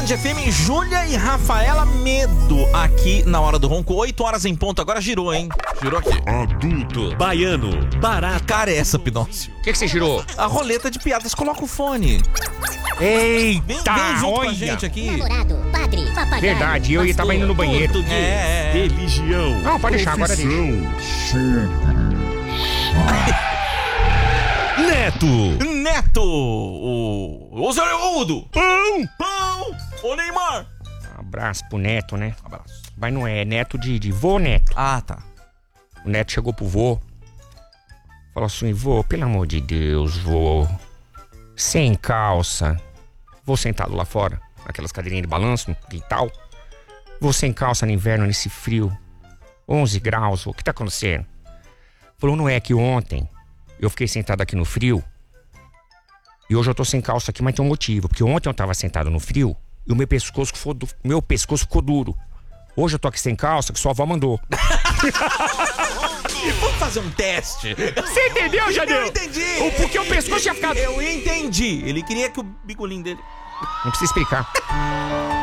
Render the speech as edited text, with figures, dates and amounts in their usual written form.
FM, Júlia e Rafaela Medo aqui na Hora do Ronco. 8 horas em ponto, agora girou, hein? Girou aqui. Adulto, baiano, barato. Cara, é essa, Pinócio? O que você girou? A roleta de piadas, coloca o fone. Eita, Vem junto com a gente aqui. Namorado, padre, papagaio. Verdade, eu tava indo no banheiro. Português. Religião. Não, pode deixar, agora deixa. Neto, o Zé Leodo. Pão. Ô, Neymar. Abraço pro Neto, né? Abraço. Mas não é neto de vô Neto. Ah, tá. O Neto chegou pro vô. Falou assim, vô, pelo amor de Deus, vô. Sem calça. Vou sentado lá fora, aquelas cadeirinhas de balanço, no quintal. Vou sem calça no inverno, nesse frio. 11 graus, vô. O que tá acontecendo? Falou, não é que ontem eu fiquei sentado aqui no frio. E hoje eu tô sem calça aqui, mas tem um motivo. Porque ontem eu tava sentado no frio e o meu pescoço ficou duro. Hoje eu tô aqui sem calça, que sua avó mandou. Vamos fazer um teste. Você entendeu, Jadeu? Eu entendi. Porque o pescoço tinha ficado... Eu entendi. Ele queria que o bigolim dele... Não precisa explicar.